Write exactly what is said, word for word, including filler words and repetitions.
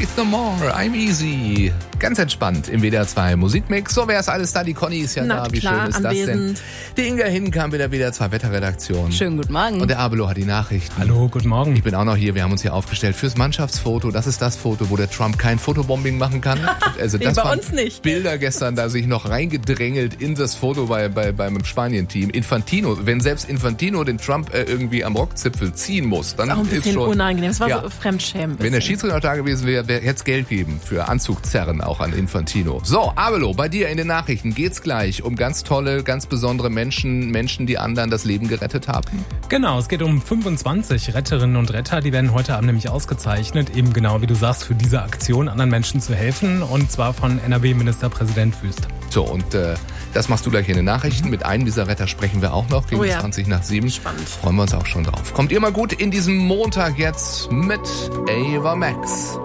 Faith No More, I'm Easy. Ganz entspannt im W D R zwei Musikmix. So, wer ist alles da? Die Conny ist ja Na, da. Wie klar, schön ist anwesend. das denn? Die Inga Hinkamp mit der W D R zwei Wetterredaktion. Schönen guten Morgen. Und der Abelo hat die Nachrichten. Hallo, guten Morgen. Ich bin auch noch hier. Wir haben uns hier aufgestellt fürs Mannschaftsfoto. Das ist das Foto, wo der Trump kein Fotobombing machen kann. Also das bei waren uns nicht. Bilder gestern, da sich noch reingedrängelt in das Foto bei, bei, beim Spanien-Team. Infantino, wenn selbst Infantino den Trump äh, irgendwie am Rockzipfel ziehen muss, dann Auch ein ist bisschen schon unangenehm. Das war ja. so Fremdschämen. Wenn der Schiedsrichter noch da gewesen wäre, hätte es Geld geben für Anzugzerren auch an Infantino. So, Abelo, bei dir in den Nachrichten geht's gleich um ganz tolle, ganz besondere Menschen, Menschen, die anderen das Leben gerettet haben. Genau, es geht um fünfundzwanzig Retterinnen und Retter, die werden heute Abend nämlich ausgezeichnet, eben genau wie du sagst, für diese Aktion anderen Menschen zu helfen, und zwar von N R W-Ministerpräsident Wüst. So, und äh, das machst du gleich in den Nachrichten. Mit einem dieser Retter sprechen wir auch noch gegen Oh ja. zwanzig nach sieben. Spannend. Freuen wir uns auch schon drauf. Kommt ihr mal gut in diesem Montag jetzt mit Ava Max.